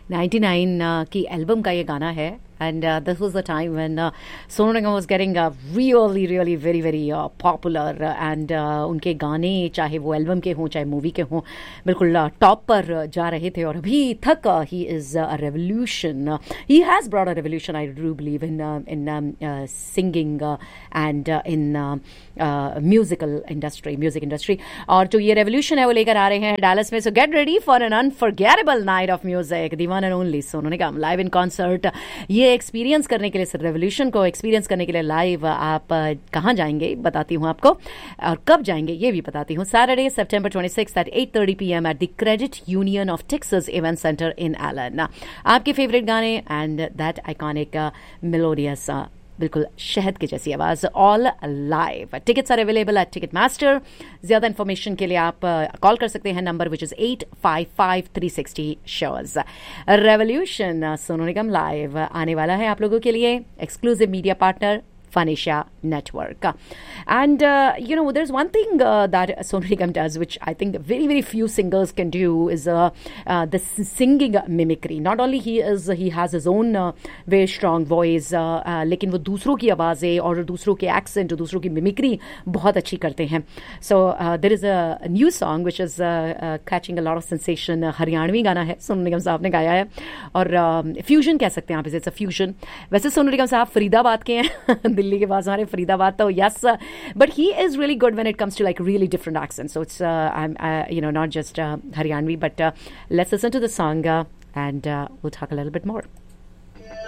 99 की एल्बम का ये गाना है. And this was the time when Sonu Nigam was getting really very very popular. And उनके गाने चाहे वो एल्बम के हों चाहे मूवी के हों बिल्कुल टॉप पर जा रहे थे. और अभी तक he is a revolution. He has brought a revolution, I do believe, in singing and in music industry. और जो ये revolution है वो लेकर आ रहे हैं डालस में. So get ready for an unforgettable night of music. The one and only Sonu Nigam live in concert. ये एक्सपीरियंस करने के लिए, सर रेवोल्यूशन को एक्सपीरियंस करने के लिए लाइव आप कहाँ जाएंगे बताती हूँ आपको, और कब जाएंगे ये भी बताती हूँ. Saturday September 26 at 8:30 PM at the Credit Union of Texas Event Center in Allen. आपके फेवरेट गाने एंड दैट आइकॉनिक मेलोडियस बिल्कुल शहद की जैसी आवाज़ all live. Tickets are available at ticket master. ज़्यादा इन्फॉर्मेशन के लिए आप कॉल कर सकते हैं number which is 855-360 shows. Revolution Sonu Nigam live आने वाला है आप लोगों के लिए. Exclusive media partner Phanesia Network. And there's one thing that Sonu Nigam does which I think very very few singers can do is the singing mimicry. Not only he has his own very strong voice, लेकिन वो दूसरों की आवाज़ें और दूसरों के accent, दूसरों की mimicry बहुत अच्छी करते हैं. So there is a new song which is catching a lot of sensation. Haryanvi गाना है, सोनू निगम साहब ने गाया है और फ्यूजन कह सकते हैं आप इसे. It's a fusion. वैसे सोनू निगम साहब फरीदाबाद के हैं, दिल्ली के पास हमारे फरीदाबाद, तो yes, but he is really good when it comes to like really different accents. So it's not just Haryanvi, but let's listen to the song and we'll talk a little bit more.